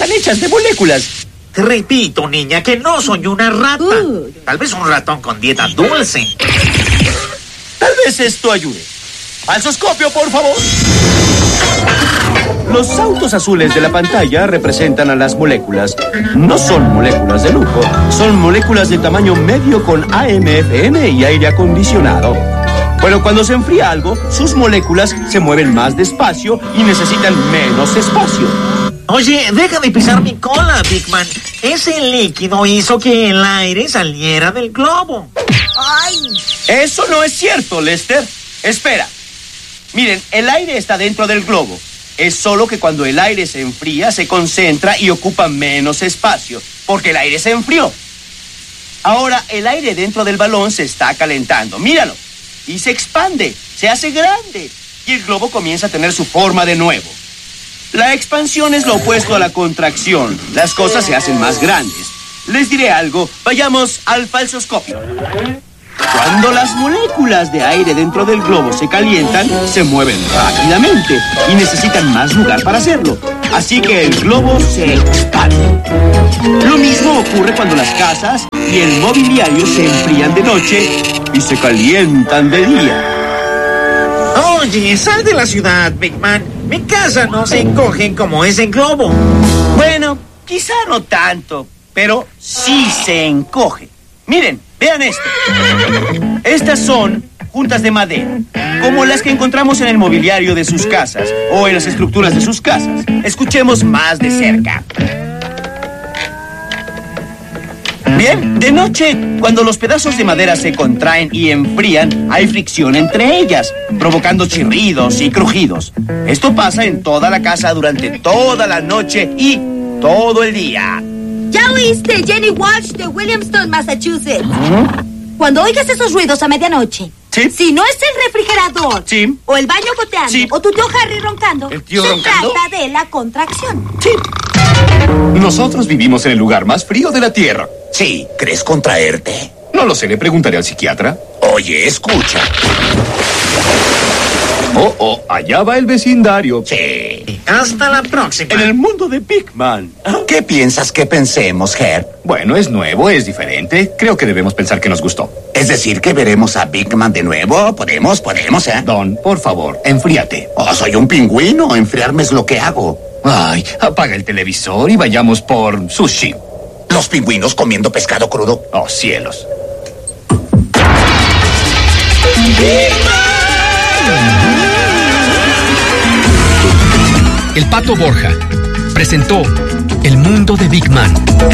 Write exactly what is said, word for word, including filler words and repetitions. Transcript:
están hechas de moléculas. Te repito, niña, que no soy una rata. Uh. Tal vez un ratón con dieta dulce. Tal vez esto ayude. Falsoscopio, por favor. Los autos azules de la pantalla representan a las moléculas. No son moléculas de lujo, son moléculas de tamaño medio con A M F M y aire acondicionado. Bueno, cuando se enfría algo, sus moléculas se mueven más despacio y necesitan menos espacio. Oye, deja de pisar mi cola, Big Man. Ese líquido hizo que el aire saliera del globo. ¡Ay! Eso no es cierto, Lester. Espera. Miren, el aire está dentro del globo. Es solo que cuando el aire se enfría, se concentra y ocupa menos espacio, porque el aire se enfrió. Ahora, el aire dentro del balón se está calentando. Míralo. Y se expande, se hace grande. Y el globo comienza a tener su forma de nuevo. La expansión es lo opuesto a la contracción. Las cosas se hacen más grandes. Les diré algo. Vayamos al falsoscopio. Cuando las moléculas de aire dentro del globo se calientan, se mueven rápidamente y necesitan más lugar para hacerlo. Así que el globo se expande. Lo mismo ocurre cuando las casas y el mobiliario se enfrían de noche y se calientan de día. Oye, sal de la ciudad, Big Man. Mi casa no se encoge como ese globo. Bueno, quizá no tanto, pero sí se encoge. Miren, vean esto. Estas son juntas de madera, como las que encontramos en el mobiliario de sus casas o en las estructuras de sus casas. Escuchemos más de cerca. Bien, de noche, cuando los pedazos de madera se contraen y enfrían, hay fricción entre ellas, provocando chirridos y crujidos. Esto pasa en toda la casa durante toda la noche y todo el día. ¿Ya oíste, Jenny Walsh de Williamston, Massachusetts? ¿Mm? Cuando oigas esos ruidos a medianoche, ¿sí? Si no es el refrigerador, ¿sí? O el baño goteando, ¿sí? O tu tío Harry roncando, ¿el tío se roncando? trata de la contracción. Sí. Nosotros vivimos en el lugar más frío de la Tierra. Sí, ¿crees contraerte? No lo sé, le preguntaré al psiquiatra. Oye, escucha. Oh, oh, allá va el vecindario. Sí. Hasta la próxima. En el mundo de Big Man. ¿Qué piensas que pensemos, Herb? Bueno, es nuevo, es diferente. Creo que debemos pensar que nos gustó. Es decir, que veremos a Big Man de nuevo. Podemos, podemos, ¿eh? Don, por favor, enfríate. Oh, soy un pingüino. Enfriarme es lo que hago. Ay, apaga el televisor y vayamos por sushi. ¿Los pingüinos comiendo pescado crudo? Oh, cielos. El Pato Borja presentó El mundo de Big Man.